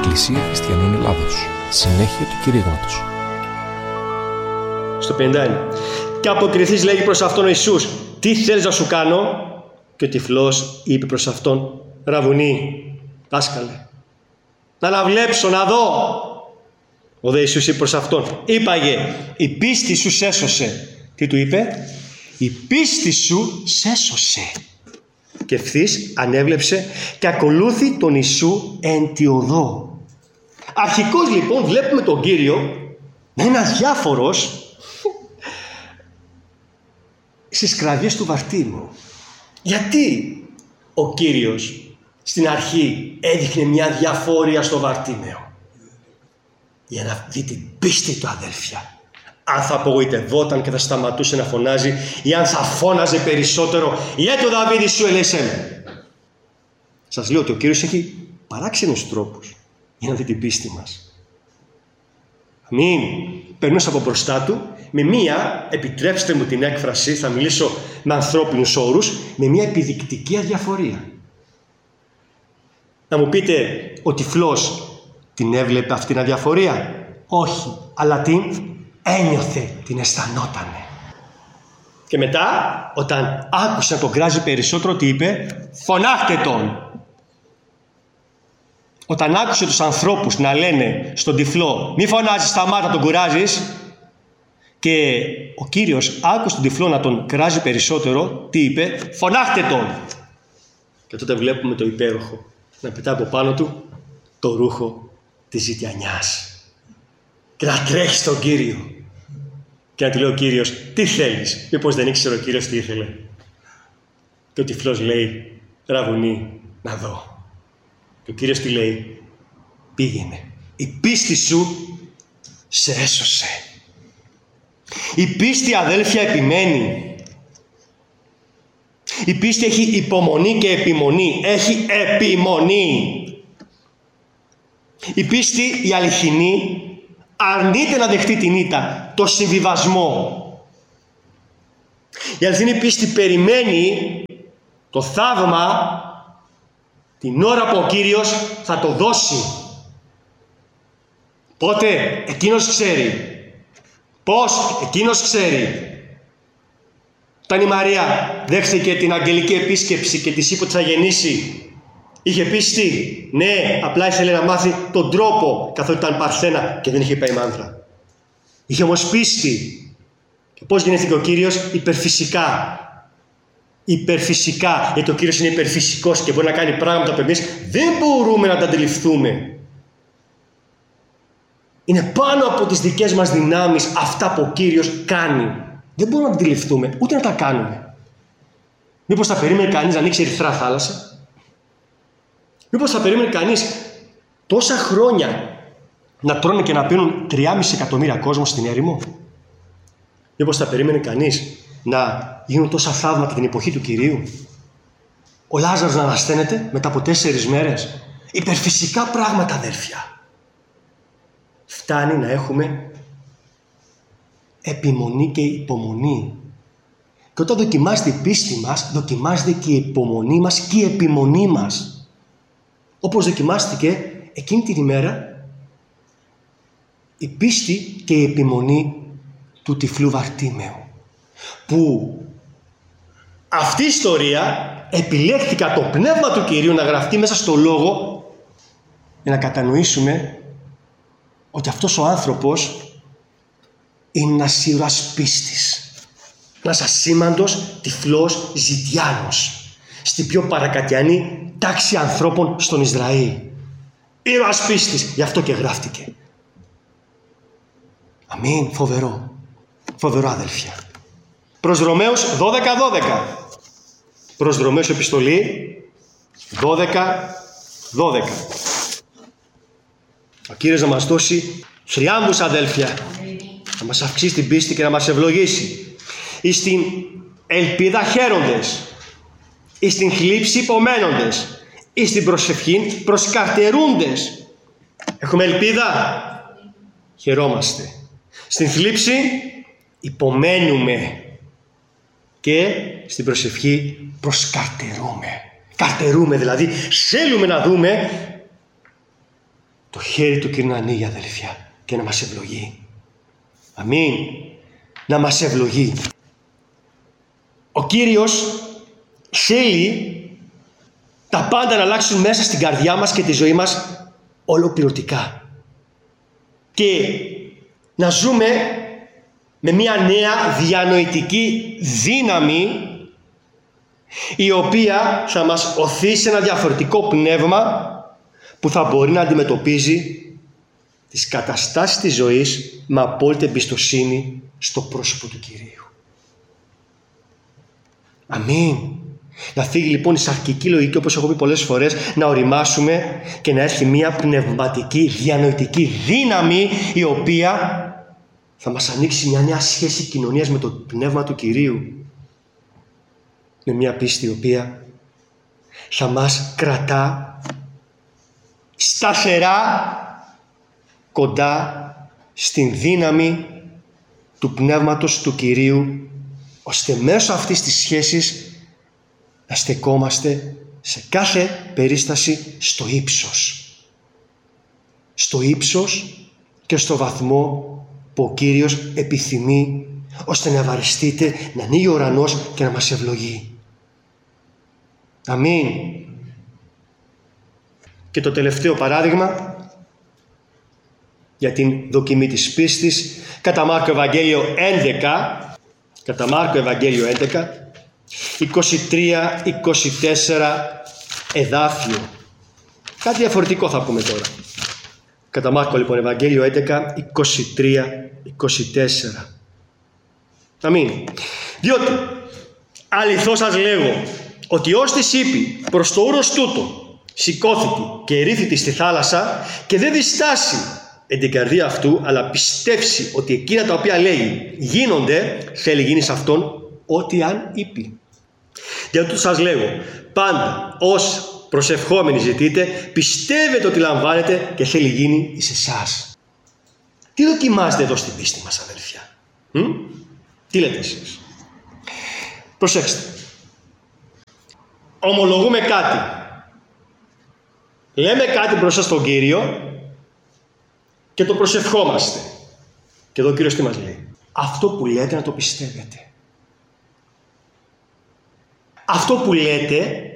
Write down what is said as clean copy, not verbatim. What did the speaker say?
Εκκλησία Χριστιανών Ελλάδος. Συνέχεια του κηρύγματος. Στο 51. Και αποκριθείς, λέγει προς αυτόν ο Ιησούς, τι θέλεις να σου κάνω? Και ο τυφλός είπε προς αυτόν, Ραβουνί, δάσκαλε, να αναβλέψω, να δω. Ο δε Ιησούς είπε προς αυτόν, είπαγε, η πίστη σου σέσωσε. Τι του είπε? Η πίστη σου σέσωσε. Και ευθύς ανέβλεψε και ακολούθη τον Ιησού εν τη οδό. Αρχικώς λοιπόν βλέπουμε τον Κύριο να είναι αδιάφορος στις κραυγές του Βαρτίμου. Γιατί ο Κύριος στην αρχή έδειχνε μια διαφόρια στο Βαρτίμεο? Για να δει την πίστη του, αδέλφια. Αν θα απογοητευόταν και θα σταματούσε να φωνάζει, ή αν θα φώναζε περισσότερο, γιατί ο Δαβίδ σου ελέησέ με. Σας λέω ότι ο Κύριος έχει παράξενους τρόπους για να δει την πίστη μας. Αμήν. Περνούσα από μπροστά του με μία, επιτρέψτε μου την έκφραση, θα μιλήσω με ανθρώπινους όρους, με μία επιδεικτική αδιαφορία. Να μου πείτε, ο τυφλός την έβλεπε αυτήν την αδιαφορία? Όχι, αλλά την ένιωθε, την αισθανότανε. Και μετά, όταν άκουσε να τον κράζει περισσότερο, τι είπε? Φωνάχτε τον. Όταν άκουσε τους ανθρώπους να λένε στον τυφλό, μη φωνάζεις, σταμάτα, τον κουράζεις, και ο Κύριος άκουσε τον τυφλό να τον κράζει περισσότερο, τι είπε? Φωνάχτε τον. Και τότε βλέπουμε το υπέροχο να πετάει από πάνω του το ρούχο της ζητιανιάς και να τρέχει στον Κύριο και να του λέει ο Κύριος, τι θέλεις? Μήπως δεν ήξερε ο Κύριος τι ήθελε? Και ο τυφλός λέει, Ραβουνί, να δω. Και ο Κύριος τι λέει? Πήγαινε, η πίστη σου σε έσωσε. Η πίστη, αδέλφια, επιμένει. Η πίστη έχει υπομονή και επιμονή. Έχει επιμονή. Η πίστη, η αληθινή, αρνείται να δεχτεί την ήττα, το συμβιβασμό. Η αληθινή πίστη περιμένει το θαύμα την ώρα που ο Κύριος θα το δώσει. Πότε? Εκείνος ξέρει. Πώς? Εκείνος ξέρει. Όταν η Μαρία δέχθηκε την αγγελική επίσκεψη και της είπε ότι θα γεννήσει, είχε πίστη? Ναι, απλά ήθελε να μάθει τον τρόπο, καθότι ήταν παρθένα και δεν είχε πάει μάνθρα. Είχε όμως πίστη. Και πώς γεννήθηκε ο Κύριος? Υπερφυσικά. Υπερφυσικά. Γιατί ο Κύριος είναι υπερφυσικός και μπορεί να κάνει πράγματα που εμείς δεν μπορούμε να τα αντιληφθούμε. Είναι πάνω από τις δικές μας δυνάμεις αυτά που ο Κύριος κάνει. Δεν μπορούμε να τα αντιληφθούμε, ούτε να τα κάνουμε. Μήπως θα περίμενε κανείς να ανοίξει ερυθρά θάλασσα? Μήπως θα περίμενε κανείς τόσα χρόνια να τρώνε και να πίνουν 3,5 εκατομμύρια κόσμο στην έρημο? Μήπως θα περίμενε κανείς να γίνουν τόσα θαύματα την εποχή του Κυρίου? Ο Λάζαρος να ανασταίνεται μετά από 4 μέρες? Υπερφυσικά πράγματα, αδέρφια. Φτάνει να έχουμε επιμονή και υπομονή. Και όταν δοκιμάζεται η πίστη μας, δοκιμάζεται και η υπομονή μας και η επιμονή μας. Όπως δοκιμάστηκε εκείνη την ημέρα η πίστη και η επιμονή του τυφλού Βαρτίμεου. Που αυτή η ιστορία επιλέχθηκε το πνεύμα του Κυρίου να γραφτεί μέσα στο Λόγο για να κατανοήσουμε ότι αυτός ο άνθρωπος είναι ένας ήρωας πίστης. Ένας ασήμαντος τυφλός ζητιάνος στην πιο παρακατιανή τάξη ανθρώπων στον Ισραήλ. Ήρωας πίστης, γι' αυτό και γράφτηκε. Αμήν, φοβερό. Φοβερό, αδελφιά. Προς Ρωμαίους 12:12. Προς Ρωμαίους επιστολή 12:12. Ο Κύριος να μας δώσει θριάμβους, αδέλφια. Να μας αυξήσει την πίστη και να μας ευλογήσει. Εις την ελπίδα χαίροντες. Εις την θλίψη υπομένοντες. Εις την προσευχή προσκαρτερούντες. Έχουμε ελπίδα? Χαιρόμαστε. Στην θλίψη υπομένουμε. Και στην προσευχή προσκαρτερούμε. Καρτερούμε, δηλαδή θέλουμε να δούμε το χέρι του Κυρίου να ανοίγει, αδελφιά, και να μας ευλογεί. Αμήν. Να μας ευλογεί. Ο Κύριος θέλει τα πάντα να αλλάξουν μέσα στην καρδιά μας και τη ζωή μας ολοκληρωτικά. Και να ζούμε με μια νέα διανοητική δύναμη, η οποία θα μας οθεί σε ένα διαφορετικό πνεύμα που θα μπορεί να αντιμετωπίζει τις καταστάσεις της ζωής με απόλυτη εμπιστοσύνη στο πρόσωπο του Κυρίου. Αμήν. Να φύγει λοιπόν η σαρκική λογική, όπως έχω πει πολλές φορές, να οριμάσουμε και να έρθει μια πνευματική διανοητική δύναμη, η οποία θα μας ανοίξει μια νέα σχέση κοινωνίας με το πνεύμα του Κυρίου, με μια πίστη η οποία θα μας κρατά σταθερά κοντά στην δύναμη του πνεύματος του Κυρίου, ώστε μέσω αυτής της σχέσης να στεκόμαστε σε κάθε περίσταση στο ύψος. Στο ύψος και στο βαθμό που ο Κύριος επιθυμεί, ώστε να ευαριστείτε, να ανοίγει ο ουρανός και να μας ευλογεί. Αμήν. Και το τελευταίο παράδειγμα για την δοκιμή της πίστης, κατά Μάρκο Ευαγγέλιο 11, 23-24 εδάφιο. Κάτι διαφορετικό θα πούμε τώρα. Κατά Μάρκο λοιπόν Ευαγγέλιο 11, 23-24. Αμήν. Διότι αληθώς σας λέγω ότι ως της είπη προς το ούρος τούτο σηκώθηκε και ρίθητη στη θάλασσα και δεν διστάσει εν την καρδία αυτού, αλλά πιστεύσει ότι εκείνα τα οποία λέγει γίνονται, θέλει γίνει σε αυτόν ό,τι αν είπε. Γιατί σας λέγω, πάντα ως προσευχόμενοι ζητείτε, πιστεύετε ότι λαμβάνετε και θέλει γίνει εις εσάς. Τι δοκιμάζετε εδώ στην πίστη μας, αδελφιά? Τι λέτε εσείς? Προσέξτε. Ομολογούμε κάτι. Λέμε κάτι μπροστά στον Κύριο και το προσευχόμαστε. Και εδώ ο Κύριος τι μας λέει? Αυτό που λέτε να το πιστεύετε. Αυτό που λέτε